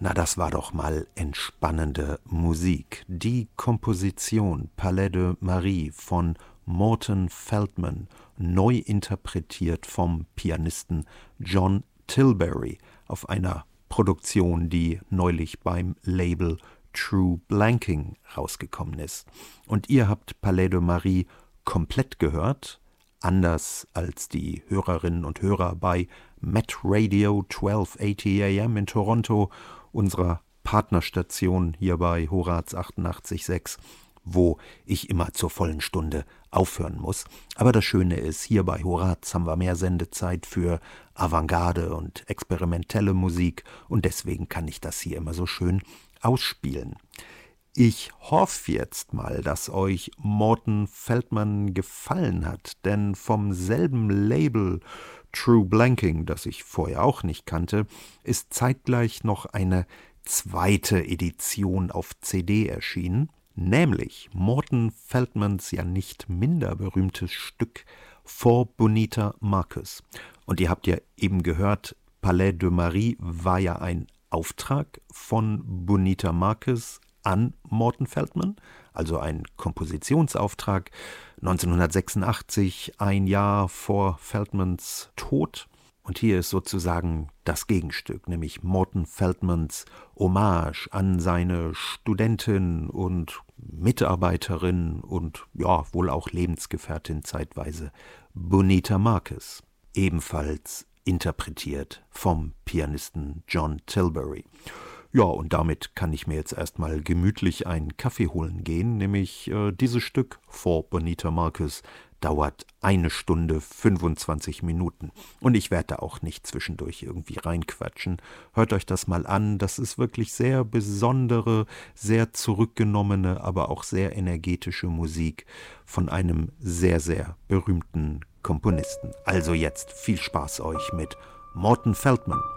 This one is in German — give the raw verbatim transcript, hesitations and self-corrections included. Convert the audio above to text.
Na, das war doch mal entspannende Musik. Die Komposition Palais de Marie von Morton Feldman, neu interpretiert vom Pianisten John Tilbury auf einer Produktion, die neulich beim Label True Blanking rausgekommen ist. Und ihr habt Palais de Marie komplett gehört, anders als die Hörerinnen und Hörer bei Met Radio zwölf achtzig A M in Toronto, unserer Partnerstation hier bei Horaz achtundachtzig Komma sechs, wo ich immer zur vollen Stunde aufhören muss. Aber das Schöne ist, hier bei Horaz haben wir mehr Sendezeit für Avantgarde und experimentelle Musik und deswegen kann ich das hier immer so schön ausspielen. Ich hoffe jetzt mal, dass euch Morton Feldman gefallen hat, denn vom selben Label True Blanking, das ich vorher auch nicht kannte, ist zeitgleich noch eine zweite Edition auf C D erschienen, nämlich Morton Feldmans ja nicht minder berühmtes Stück For Bonita Marcus. Und ihr habt ja eben gehört, Palais de Marie war ja ein Auftrag von Bonita Marcus an Morton Feldman, also ein Kompositionsauftrag, neunzehnhundertsechsundachtzig, ein Jahr vor Feldmans Tod. Und hier ist sozusagen das Gegenstück, nämlich Morton Feldmans Hommage an seine Studentin und Mitarbeiterin und ja, wohl auch Lebensgefährtin zeitweise, Bonita Marcus, ebenfalls interpretiert vom Pianisten John Tilbury. Ja, und damit kann ich mir jetzt erstmal gemütlich einen Kaffee holen gehen, nämlich äh, dieses Stück For Bonita Marcus dauert eine Stunde fünfundzwanzig Minuten. Und ich werde da auch nicht zwischendurch irgendwie reinquatschen. Hört euch das mal an, das ist wirklich sehr besondere, sehr zurückgenommene, aber auch sehr energetische Musik von einem sehr, sehr berühmten Komponisten. Also jetzt viel Spaß euch mit Morton Feldman.